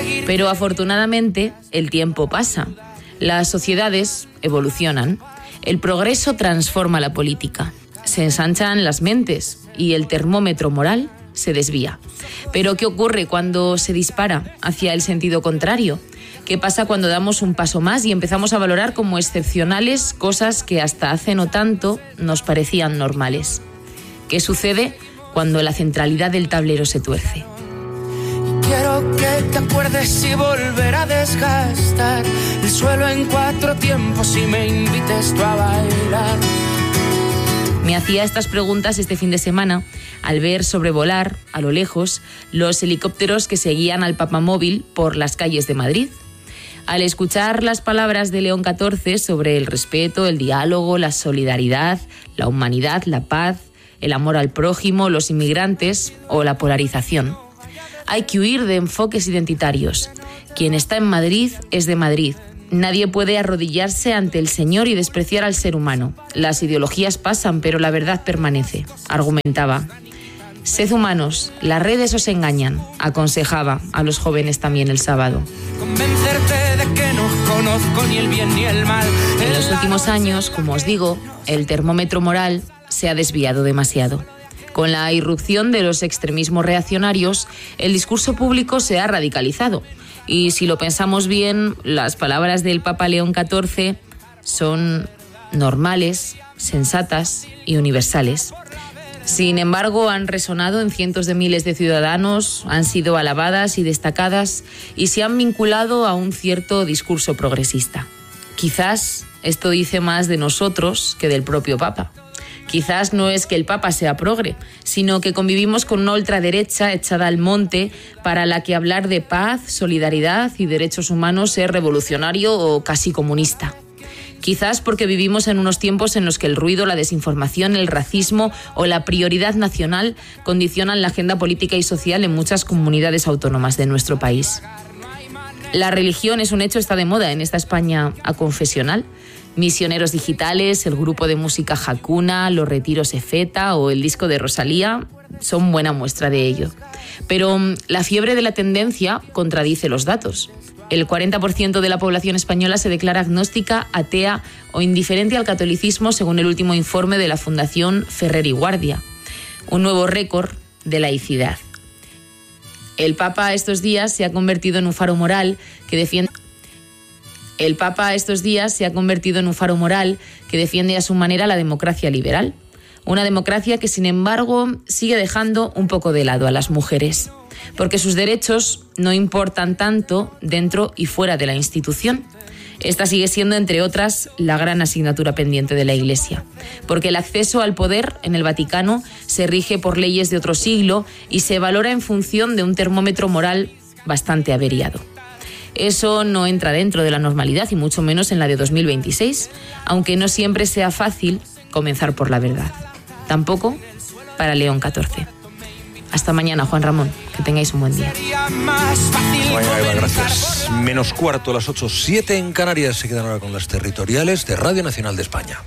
Pero afortunadamente el tiempo pasa, las sociedades evolucionan, el progreso transforma la política, se ensanchan las mentes y el termómetro moral se desvía. Pero ¿qué ocurre cuando se dispara hacia el sentido contrario? ¿Qué pasa cuando damos un paso más y empezamos a valorar como excepcionales cosas que hasta hace no tanto nos parecían normales? ¿Qué sucede cuando la centralidad del tablero se tuerce? Quiero que te acuerdes y volver a desgastar el suelo en 4 tiempos y me invites tú a bailar. Me hacía estas preguntas este fin de semana al ver sobrevolar, a lo lejos, los helicópteros que seguían al papamóvil por las calles de Madrid. Al escuchar las palabras de León XIV sobre el respeto, el diálogo, la solidaridad, la humanidad, la paz, el amor al prójimo, los inmigrantes o la polarización. Hay que huir de enfoques identitarios. Quien está en Madrid es de Madrid. Nadie puede arrodillarse ante el Señor y despreciar al ser humano. Las ideologías pasan, pero la verdad permanece, argumentaba. Sed humanos, las redes os engañan, aconsejaba a los jóvenes también el sábado. Convencerte de que no conozco ni el bien ni el mal. En los últimos años, como os digo, el termómetro moral se ha desviado demasiado. Con la irrupción de los extremismos reaccionarios, el discurso público se ha radicalizado. Y si lo pensamos bien, las palabras del Papa León XIV son normales, sensatas y universales. Sin embargo, han resonado en cientos de miles de ciudadanos, han sido alabadas y destacadas y se han vinculado a un cierto discurso progresista. Quizás esto dice más de nosotros que del propio Papa. Quizás no es que el Papa sea progre, sino que convivimos con una ultraderecha echada al monte para la que hablar de paz, solidaridad y derechos humanos es revolucionario o casi comunista. Quizás porque vivimos en unos tiempos en los que el ruido, la desinformación, el racismo o la prioridad nacional condicionan la agenda política y social en muchas comunidades autónomas de nuestro país. La religión es un hecho, está de moda en esta España aconfesional. Misioneros digitales, el grupo de música Hakuna, los retiros Efeta o el disco de Rosalía son buena muestra de ello. Pero la fiebre de la tendencia contradice los datos. El 40% de la población española se declara agnóstica, atea o indiferente al catolicismo según el último informe de la Fundación Ferrer y Guardia. Un nuevo récord de laicidad. El Papa estos días se ha convertido en un faro moral que defiende a su manera la democracia liberal. Una democracia que, sin embargo, sigue dejando un poco de lado a las mujeres, porque sus derechos no importan tanto dentro y fuera de la institución. Esta sigue siendo, entre otras, la gran asignatura pendiente de la Iglesia, porque el acceso al poder en el Vaticano se rige por leyes de otro siglo y se valora en función de un termómetro moral bastante averiado. Eso no entra dentro de la normalidad y mucho menos en la de 2026, aunque no siempre sea fácil comenzar por la verdad. Tampoco para León XIV. Hasta mañana, Juan Ramón. Que tengáis un buen día. Bueno, Eva, gracias. Menos cuarto, las 8:07 en Canarias. Se quedan ahora con las territoriales de Radio Nacional de España.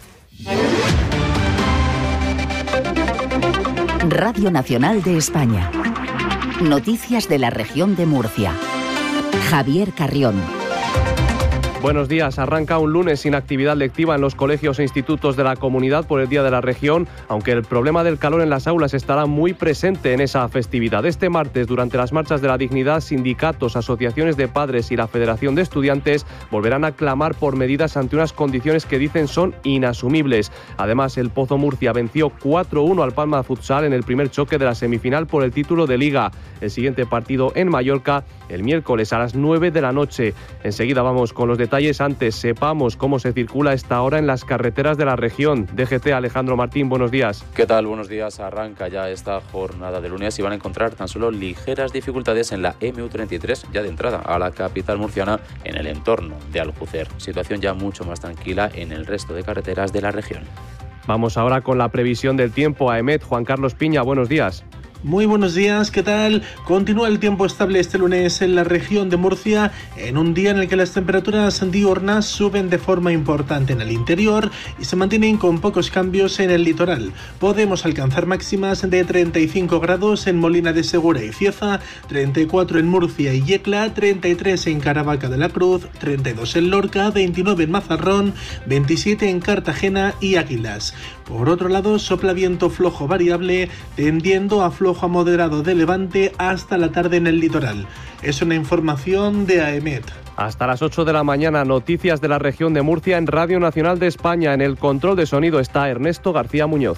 Radio Nacional de España. Noticias de la región de Murcia. Javier Carrión. Buenos días. Arranca un lunes sin actividad lectiva en los colegios e institutos de la comunidad por el Día de la Región, aunque el problema del calor en las aulas estará muy presente en esa festividad. Este martes, durante las marchas de la dignidad, sindicatos, asociaciones de padres y la Federación de Estudiantes volverán a clamar por medidas ante unas condiciones que dicen son inasumibles. Además, el Pozo Murcia venció 4-1 al Palma Futsal en el primer choque de la semifinal por el título de Liga. El siguiente partido en Mallorca el miércoles a las 9 de la noche. Enseguida vamos con los detalles. Antes, sepamos cómo se circula a esta hora en las carreteras de la región. DGT, Alejandro Martín, buenos días. ¿Qué tal? Buenos días. Arranca ya esta jornada de lunes y van a encontrar tan solo ligeras dificultades en la MU33, ya de entrada a la capital murciana, en el entorno de Aljucer. Situación ya mucho más tranquila en el resto de carreteras de la región. Vamos ahora con la previsión del tiempo. AEMET, Juan Carlos Piña, buenos días. Muy buenos días, ¿qué tal? Continúa el tiempo estable este lunes en la región de Murcia, en un día en el que las temperaturas diurnas suben de forma importante en el interior y se mantienen con pocos cambios en el litoral. Podemos alcanzar máximas de 35 grados en Molina de Segura y Cieza, 34 en Murcia y Yecla, 33 en Caravaca de la Cruz, 32 en Lorca, 29 en Mazarrón, 27 en Cartagena y Águilas. Por otro lado, sopla viento flojo variable, tendiendo a flojo a moderado de levante hasta la tarde en el litoral. Es una información de AEMET. Hasta las 8 de la mañana, noticias de la región de Murcia en Radio Nacional de España. En el control de sonido está Ernesto García Muñoz.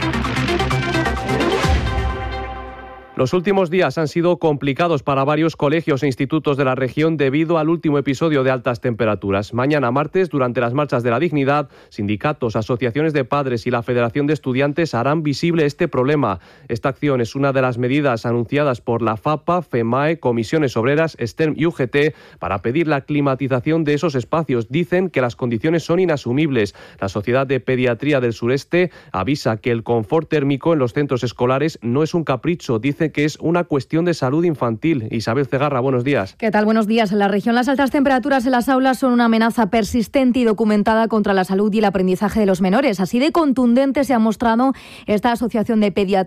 Los últimos días han sido complicados para varios colegios e institutos de la región debido al último episodio de altas temperaturas. Mañana martes, durante las marchas de la dignidad, sindicatos, asociaciones de padres y la Federación de Estudiantes harán visible este problema. Esta acción es una de las medidas anunciadas por la FAPA, FEMAE, Comisiones Obreras, STERM y UGT para pedir la climatización de esos espacios. Dicen que las condiciones son inasumibles. La Sociedad de Pediatría del Sureste avisa que el confort térmico en los centros escolares no es un capricho. Dice que es una cuestión de salud infantil. Isabel Cegarra, buenos días. ¿Qué tal? Buenos días. En la región, las altas temperaturas en las aulas son una amenaza persistente y documentada contra la salud y el aprendizaje de los menores. Así de contundente se ha mostrado esta Asociación de Pediatría